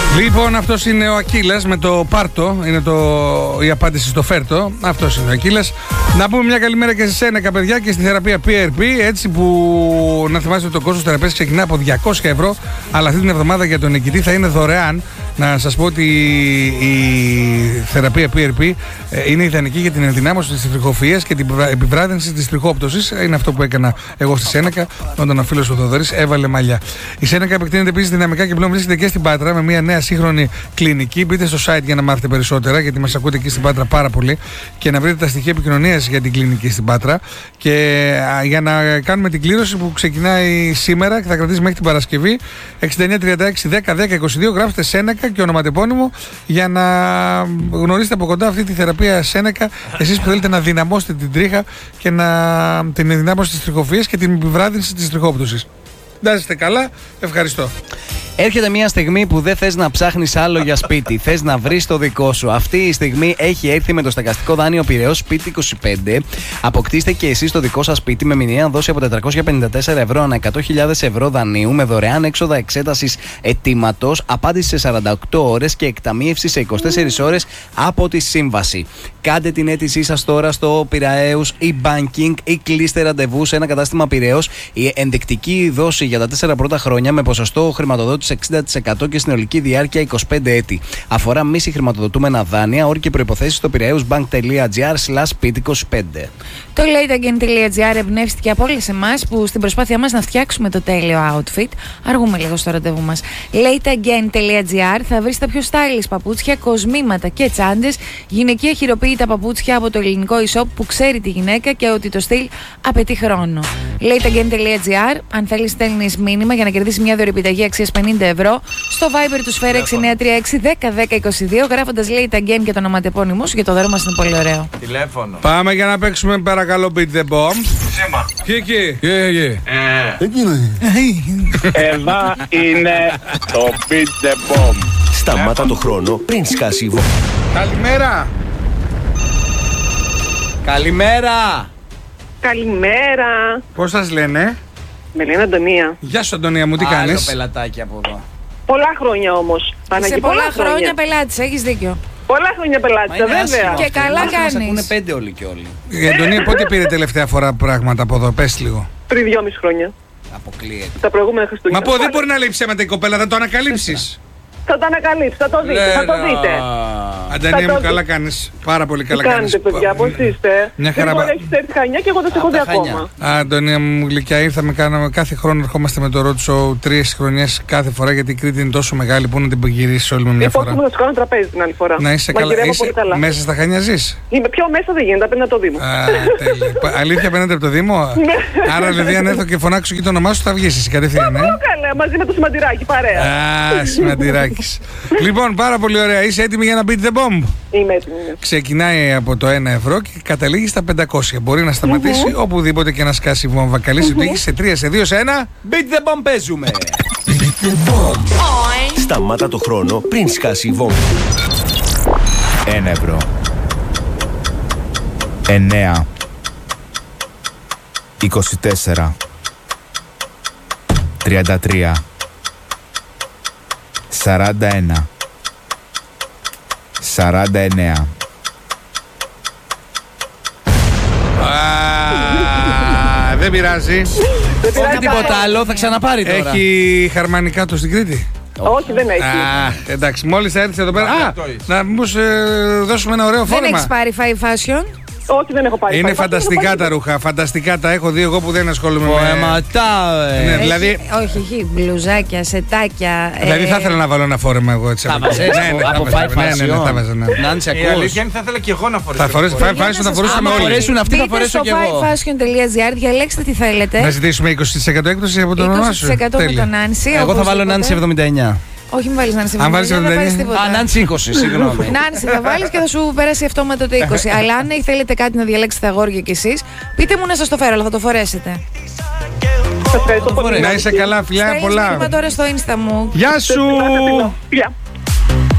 Λοιπόν, αυτός είναι ο Ακύλας με το Πάρτο. Είναι η απάντηση στο Φέρτο. Αυτός είναι ο Ακύλας. Να πούμε μια καλημέρα και σε Σένεκα, παιδιά, και στη θεραπεία PRP. Έτσι που να θυμάστε ότι το κόστος θεραπείας ξεκινά από 200 ευρώ. Αλλά αυτή την εβδομάδα για τον νικητή θα είναι δωρεάν. Να σας πω ότι η θεραπεία PRP είναι ιδανική για την ενδυνάμωση της τριχοφυΐας και την επιβράδυνση της τριχόπτωσης. Είναι αυτό που έκανα εγώ στη Σένεκα, όταν ο φίλος ο Θοδωρής έβαλε μαλλιά. Η Σένεκα επεκτείνεται επίσης δυναμικά και πλέον βρίσκεται και στην Πάτρα με μια νέα σύγχρονη κλινική. Μπείτε στο site για να μάθετε περισσότερα, γιατί μας ακούτε εκεί στην Πάτρα πάρα πολύ, και να βρείτε τα στοιχεία επικοινωνίας για την κλινική στην Πάτρα. Και για να κάνουμε την κλήρωση που ξεκινάει σήμερα και θα κρατήσει μέχρι την Παρασκευή, 6936101022, γράφετε Σένεκα και ονοματεπώνυμο για να γνωρίσετε από κοντά αυτή τη θεραπεία Σένεκα, εσείς που θέλετε να δυναμώσετε την τρίχα και την ενδυνάμωση της τριχοφυΐας και την επιβράδυνση της τριχόπτωσης. Να είστε καλά, ευχαριστώ. Έρχεται μια στιγμή που δεν θες να ψάχνεις άλλο για σπίτι. Θες να βρεις το δικό σου. Αυτή η στιγμή έχει έρθει με το στεγαστικό δάνειο Πειραιώς Σπίτι 25. Αποκτήστε και εσείς το δικό σας σπίτι με μηνιαία δόση από 454 ευρώ ανά 100.000 ευρώ δανείου, με δωρεάν έξοδα εξέτασης αιτήματος, απάντηση σε 48 ώρες και εκταμείευση σε 24 ώρες από τη σύμβαση. Κάντε την αίτησή σας τώρα στο Πειραιώς e-banking ή κλείστε ραντεβού σε ένα κατάστημα Πειραιώς. Η ενδεικτική δόση για τα 4 πρώτα χρόνια με ποσοστό χρηματοδότηση 60% και συνολική διάρκεια 25 έτη. Αφορά μη συγχρηματοδοτούμενα δάνεια, όροι και προϋποθέσεις στο piraeusbank.gr/spit25. Το lateagain.gr εμπνεύστηκε από όλες εμάς που στην προσπάθειά μας να φτιάξουμε το τέλειο outfit αργούμε λίγο στο ραντεβού μας. lateagain.gr θα βρεις τα πιο stylish παπούτσια, κοσμήματα και τσάντες, γυναικεία χειροποίητα παπούτσια από το ελληνικό e-shop που ξέρει τη γυναίκα και ότι το στυλ απαιτεί χρόνο. lateagain.gr, αν θέλεις στέλνεις μήνυμα για να κερδίσεις μια δωρεπιταγή αξίας 50 ευρώ στο Viber του Σφαίρα 6936101022, γράφοντας lateagain και το ονοματεπώνυμο σου, και το δώρο μας είναι πολύ ωραίο. Τηλέφωνο. Πάμε για να παίξουμε, παρακαλώ, Beat the Bomb. Σήμα. Κίκη. Εδώ είναι το Beat the Bomb. Σταμάτα το χρόνο πριν σκάσει η βόμβα. Καλημέρα. Καλημέρα! Καλημέρα. Πώς σας λένε? Με λένε Αντωνία. Γεια σου, Αντωνία μου, τι Άλλο κάνεις? πελατάκι από εδώ. Πολλά χρόνια όμως. Σε πολλά χρόνια πελάτης, έχεις δίκιο. Πολλά χρόνια πελάτησα, βέβαια. Και καλά κάνεις. Ακούνε 5 όλοι και όλοι. Η Αντωνία πότε πήρε τελευταία φορά πράγματα από εδώ, πες λίγο. Πριν 2,5 χρόνια. Αποκλείεται. Τα προηγούμενα Μα Χριστούγεννα. πω, δεν μπορεί να λέει ψέματα η κοπέλα, θα το ανακαλύψεις. Θα το ανακαλύψει, θα το δείτε, θα το δείτε. Αντωνία Θα μου, το καλά δει. κάνεις. Πάρα πολύ Τι καλά κάνεις. κάνετε, παιδιά, πώς είστε? Μια χαρά. Γρήγορα έχεις έρθει Χανιά και εγώ δεν σε έχω δει ακόμα. Αντωνία μου, γλυκιά, ήρθαμε, κάναμε κάθε χρόνο, ερχόμαστε με το Road Show 3 χρονιές κάθε φορά, γιατί η Κρήτη είναι τόσο μεγάλη που να την γυρίσει όλη με μια φορά. Λοιπόν, θα σου κάνω τραπέζι την άλλη φορά. Να είσαι καλά. Μαγειρεύω Είσαι πολύ καλά. μέσα στα Χανιά ζεις? Είμαι πιο μέσα δεν γίνεται, απέναντι από το Δήμο. Α, τέλεια. Αλήθεια, παίρνετε από το Δήμο? Άρα, δηλαδή, αν έρθω και φωνάξω και το όνομά σου, θα βγεις εσύ κατευθείαν, Πολύ καλά, μαζί με το Σημαντηράκι, παρέα. Α, Σημαντηράκης. Λοιπόν, πάρα πολύ ωραία. Είσαι έτοιμη για να beat the bomb? Είμαι έτοιμη. Ξεκινάει από το 1 ευρώ και καταλήγει στα 500. Μπορεί να σταματήσει οπουδήποτε και να σκάσει η βόμβα. Καλή σου τύχη. Σε 3, σε 2, σε 1. Beat the bomb παίζουμε! Σταμάτα το χρόνο πριν σκάσει η βόμβα. 1 ευρώ. 9. 24. 33. 41. 49. Δεν πειράζει. Όχι τίποτα άλλο, θα ξαναπάρει τώρα. Έχει χαρμανικά στην Κρήτη? Όχι, δεν έχει. Εντάξει, μόλις θα έρθεις εδώ πέρα. Να μήπως δώσουμε ένα ωραίο Δεν φόρμα. έχεις πάρει Five Fashion? Όχι, δεν έχω πάρει. Είναι φανταστικά τα ρούχα. Φανταστικά τα έχω δει εγώ που δεν ασχολούμαι με. Ναι, δηλαδή. Όχι, έχει μπλουζάκια, σετάκια. Δηλαδή θα ήθελα να βάλω ένα φόρεμα εγώ έτσι. Θα βάζεις από Five Fashion. Θα βάζω. Νάνση, Η ακούς? αλήθεια είναι θα ήθελα και εγώ να φορέσω. Θα φορέσω Five Fashion, θα φορούσαμε Άμα όλοι. φορέσουν αυτοί, θα Μπείτε φορέσω στο κι εγώ. fivefashion.gr, διαλέξτε τι θέλετε. Να ζητήσουμε 20% έκπτωση από τον όνομά σου. 20% με τον Νάνση. Εγώ θα βάλω Νάνση 79. Όχι, μην βάλεις Νάνση 79. Αν βάλεις δεν θα 79. πάρεις τίποτα. Α, Νάνση 20, συγγνώμη. Νάνση θα βάλεις και θα σου περάσει αυτόματα το 20. Αλλά αν θέλετε κάτι να διαλέξετε αγόρια κι εσείς, πείτε μου να σας το φέρω, αλλά θα το φορέσετε. Σας ευχαριστώ πολύ. Να είσαι καλά, φιλιά, Στέλνεις πολλά. μήνυμα τώρα στο Insta μου. Γεια σου! Γεια.